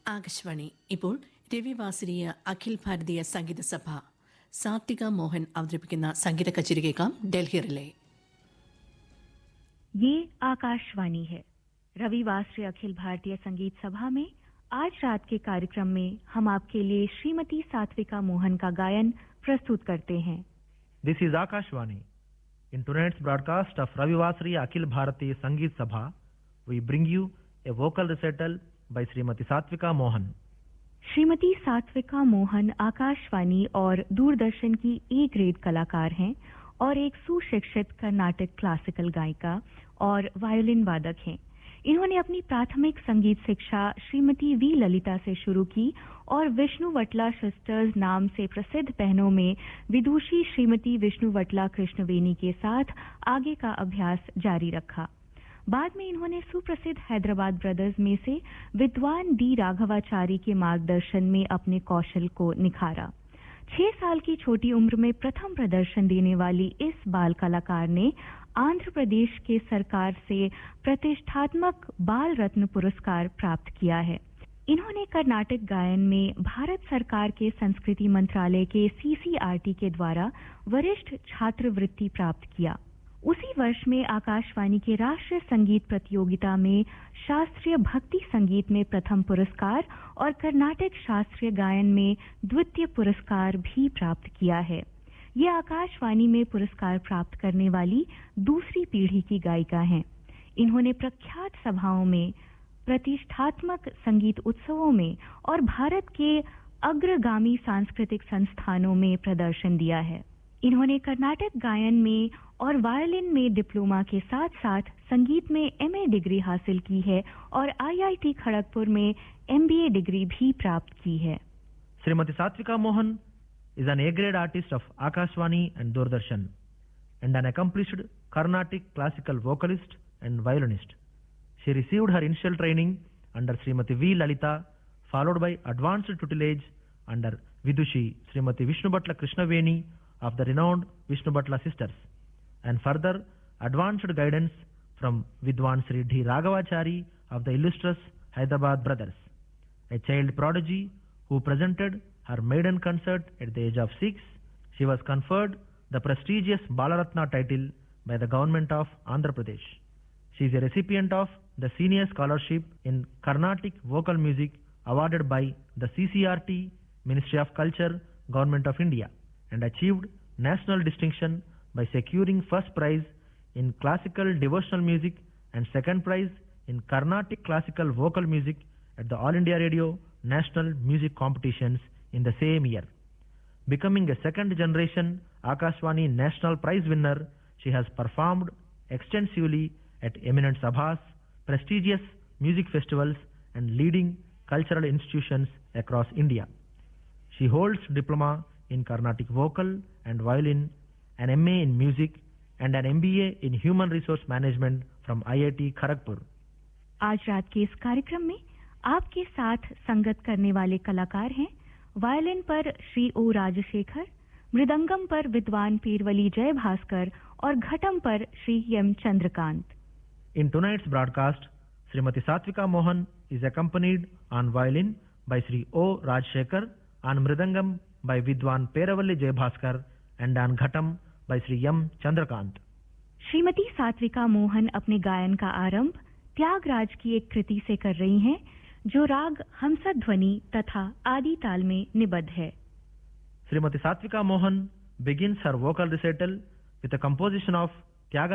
ആകാശവാണി ഇപ്പോൾ രവിവാസരീയ അഖിൽ ഭാരതീയ സംഗീത സഭ സാത്വിക മോഹൻ അവതരിപ്പിക്കുന്ന സംഗീത കച്ചേരി കേൾക്കാം. ഡൽഹി റിലേ. ये आकाशवाणी है. रविवासरीय अखिल भारतीय संगीत सभा में आज रात के कार्यक्रम में हम आपके लिए श्रीमती सात्विका मोहन का गायन प्रस्तुत करते हैं. This is Akashvani. In tonight's broadcast of Ravivasri Akhil Bharatiya Sangeet Sabha, we bring you a vocal recital by Srimati Satvika Mohan. Shrimati सात्विका Mohan Akashvani और दूरदर्शन की ए ग्रेड कलाकार हैं और एक सुशिक्षित कर्नाटक क्लासिकल गायिका और वायोलिन वादक हैं. इन्होंने अपनी प्राथमिक संगीत शिक्षा श्रीमती वी ललिता से शुरू की और विष्णु वटला सिस्टर्स नाम से प्रसिद्ध बहनों में विदुषी श्रीमती विष्णु वटला कृष्णवेणी के साथ आगे का अभ्यास जारी रखा. बाद में इन्होंने सुप्रसिद्ध हैदराबाद ब्रदर्स में से विद्वान डी राघवाचारी के मार्गदर्शन में अपने कौशल को निखारा. 6 साल की छोटी उम्र में प्रथम प्रदर्शन देने वाली इस बाल कलाकार ने आंध्र प्रदेश के सरकार से प्रतिष्ठात्मक बाल रत्न पुरस्कार प्राप्त किया है. इन्होंने कर्नाटक गायन में भारत सरकार के संस्कृति मंत्रालय के सीसीआरटी के द्वारा वरिष्ठ छात्रवृत्ति प्राप्त किया. उसी वर्ष में आकाशवाणी के राष्ट्रीय संगीत प्रतियोगिता में शास्त्रीय भक्ति संगीत में प्रथम पुरस्कार और कर्नाटक शास्त्रीय गायन में द्वितीय पुरस्कार भी प्राप्त किया है. ये आकाशवाणी में पुरस्कार प्राप्त करने वाली दूसरी पीढ़ी की गायिका हैं. इन्होंने प्रख्यात सभाओं में, प्रतिष्ठात्मक संगीत उत्सवों में और भारत के अग्रगामी सांस्कृतिक संस्थानों में प्रदर्शन दिया है. इन्होंने कर्नाटक गायन में और वायलिन में डिप्लोमा के साथ साथ संगीत में एमए डिग्री हासिल की है और आईआईटी खड़गपुर में एमबीए डिग्री भी प्राप्त की है. Srimati Satvika Mohan is an A-grade artist of Akashvani and Doordarshan and an accomplished Carnatic classical vocalist and violinist. She received her initial training under Srimati V. Lalita, followed by advanced tutelage under Vidushi Srimati Vishnu Bhatla Krishnaveni of the renowned Vishnu Bhatla sisters, and further advanced guidance from Vidwan Sri D. Raghavachari of the illustrious Hyderabad brothers. A child prodigy who presented her maiden concert at the age of 6, she was conferred the prestigious Balaratna title by the government of Andhra Pradesh. She is a recipient of the Senior Scholarship in Carnatic Vocal Music awarded by the CCRT, Ministry of Culture, Government of India, and achieved national distinction by securing first prize in classical devotional music and second prize in Carnatic classical vocal music at the All India Radio National Music Competitions in the same year. Becoming a second generation Akashvani National Prize winner, she has performed extensively at eminent sabhas, prestigious music festivals and leading cultural institutions across India. She holds diploma in Carnatic vocal and violin, an MA in music and an MBA in human resource management from IIT Kharagpur. आज रात के इस कार्यक्रम में आपके साथ संगत करने वाले कलाकार हैं वायलिन पर श्री ओ राजशेखर, मृदंगम पर विद्वान पेरवली जय भास्कर और घटम पर Shri M Chandrakant. In tonight's broadcast, Srimati Satvika Mohan is accompanied on violin by Sri O. Rajshekar, on mridangam by Vidwan Peravalli Jayabhaskar and on Ghatam by Sri M. Chandrakant. Shrimati सात्विका Mohan अपने गायन का आरंभ त्यागराज की एक कृति से कर रही हैं जो राग हंसध्वनि तथा आदि ताल में निबद्ध है. Srimati Satvika Mohan begins her vocal recital with a composition of